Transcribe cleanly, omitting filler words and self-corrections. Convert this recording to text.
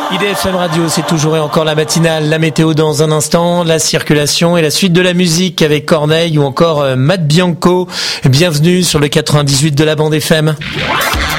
IDFM Radio, c'est toujours et encore la matinale, la météo dans un instant, la circulation et la suite de la musique avec Corneille ou encore Matt Bianco. Bienvenue sur le 98 de la bande FM.